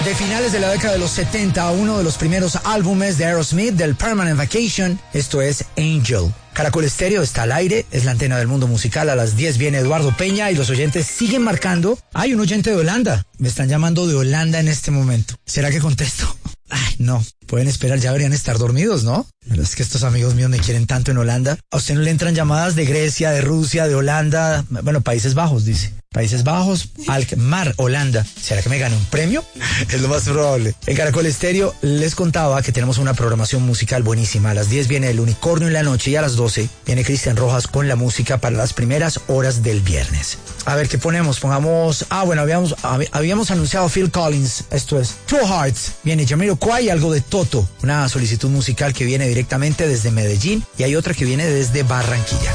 de finales de la década de los 70, uno de los primeros álbumes de Aerosmith, del Permanent Vacation. Esto es Angel. Caracol Estéreo está al aire, es la antena del mundo musical. A las 10 viene Eduardo Peña y los oyentes siguen marcando. Hay un oyente de Holanda. Me están llamando de Holanda en este momento. ¿Será que contesto? Ay, no. Pueden esperar, ya deberían estar dormidos, ¿no? Pero es que estos amigos míos me quieren tanto en Holanda. A usted no le entran llamadas de Grecia, de Rusia, de Holanda. Bueno, Países Bajos, dice. Países Bajos, Alkmaar, Holanda. ¿Será que me gane un premio? Es lo más probable. En Caracol Estéreo les contaba que tenemos una programación musical buenísima. A las 10 viene El Unicornio en la noche y a las 12 viene Cristian Rojas con la música para las primeras horas del viernes. A ver, ¿qué ponemos? Pongamos... bueno, habíamos anunciado Phil Collins. Esto es Two Hearts. Viene Jamiroquai y algo de Toto. Una solicitud musical que viene directamente desde Medellín y hay otra que viene desde Barranquilla.